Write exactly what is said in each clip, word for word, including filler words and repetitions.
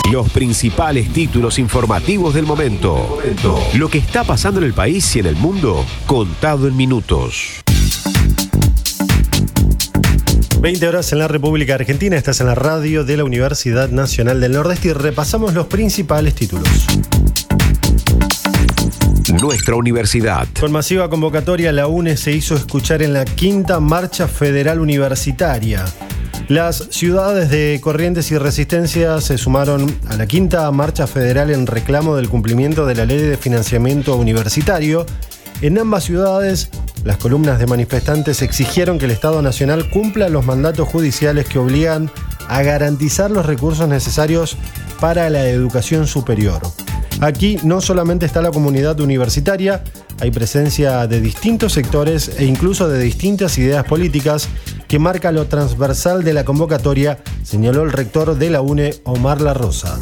Los principales títulos informativos del momento. Lo que está pasando en el país y en el mundo, contado en minutos. veinte horas en la República Argentina, estás en la radio de la Universidad Nacional del Nordeste y repasamos los principales títulos. Nuestra universidad. Con masiva convocatoria, la UNE se hizo escuchar en la quinta Marcha Federal Universitaria. Las ciudades de Corrientes y Resistencia se sumaron a la quinta Marcha Federal en reclamo del cumplimiento de la Ley de Financiamiento Universitario. En ambas ciudades, las columnas de manifestantes exigieron que el Estado Nacional cumpla los mandatos judiciales que obligan a garantizar los recursos necesarios para la educación superior. Aquí no solamente está la comunidad universitaria, hay presencia de distintos sectores e incluso de distintas ideas políticas que marca lo transversal de la convocatoria, señaló el rector de la UNE, Omar La Rosa.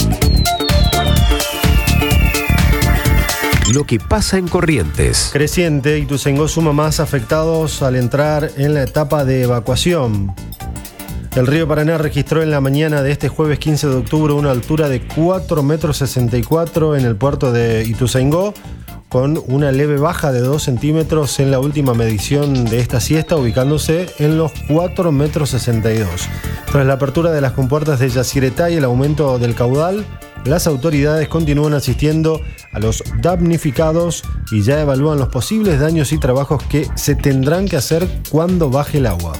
Lo que pasa en Corrientes. Creciente, Ituzaingó suma más afectados al entrar en la etapa de evacuación. El río Paraná registró en la mañana de este jueves quince de octubre una altura de cuatro metros sesenta y cuatro en el puerto de Ituzaingó, con una leve baja de dos centímetros en la última medición de esta siesta, ubicándose en los cuatro metros sesenta y dos. Tras la apertura de las compuertas de Yacyretá y el aumento del caudal, las autoridades continúan asistiendo a los damnificados y ya evalúan los posibles daños y trabajos que se tendrán que hacer cuando baje el agua.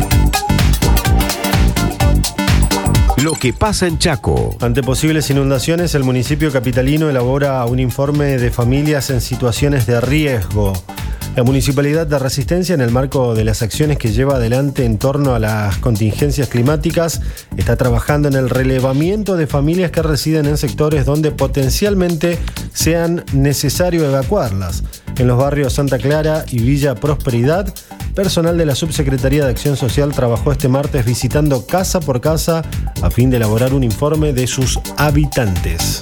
Lo que pasa en Chaco. Ante posibles inundaciones, el municipio capitalino elabora un informe de familias en situaciones de riesgo. La Municipalidad de Resistencia, en el marco de las acciones que lleva adelante en torno a las contingencias climáticas, está trabajando en el relevamiento de familias que residen en sectores donde potencialmente sean necesario evacuarlas. En los barrios Santa Clara y Villa Prosperidad, personal de la Subsecretaría de Acción Social trabajó este martes visitando casa por casa a fin de elaborar un informe de sus habitantes.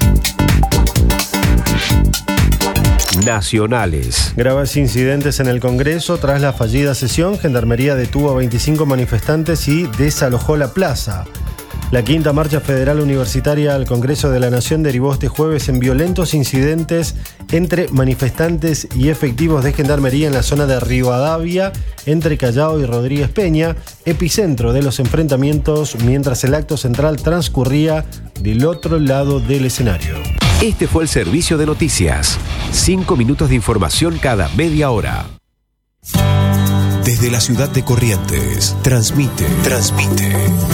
Nacionales. Graves incidentes en el Congreso. Tras la fallida sesión, Gendarmería detuvo a veinticinco manifestantes y desalojó la plaza. La quinta Marcha Federal Universitaria al Congreso de la Nación derivó este jueves en violentos incidentes entre manifestantes y efectivos de Gendarmería en la zona de Rivadavia, entre Callao y Rodríguez Peña, epicentro de los enfrentamientos, mientras el acto central transcurría del otro lado del escenario. Este fue el servicio de noticias. Cinco minutos de información cada media hora. Desde la ciudad de Corrientes, transmite, transmite.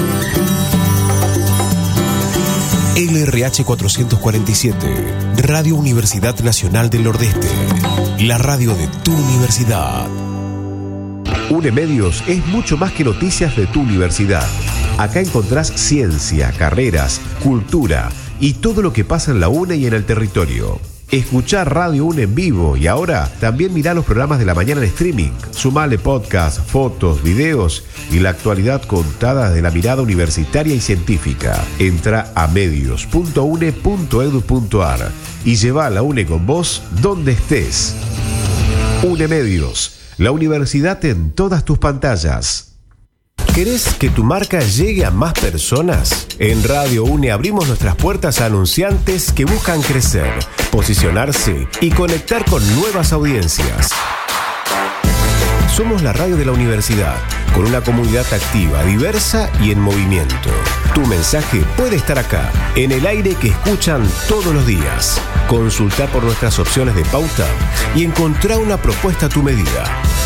L R H cuatrocientos cuarenta y siete, Radio Universidad Nacional del Nordeste, la radio de tu universidad. UNE Medios es mucho más que noticias de tu universidad. Acá encontrás ciencia, carreras, cultura y todo lo que pasa en la UNE y en el territorio. Escuchá Radio UNE en vivo y ahora también mirá los programas de la mañana en streaming. Sumale podcast, fotos, videos y la actualidad contada desde la mirada universitaria y científica. Entra a medios punto une punto edu punto ar y lleva a la UNE con vos donde estés. UNE Medios, la universidad en todas tus pantallas. ¿Querés que tu marca llegue a más personas? En Radio UNE abrimos nuestras puertas a anunciantes que buscan crecer, posicionarse y conectar con nuevas audiencias. Somos la radio de la universidad, con una comunidad activa, diversa y en movimiento. Tu mensaje puede estar acá, en el aire que escuchan todos los días. Consulta por nuestras opciones de pauta y encontrá una propuesta a tu medida.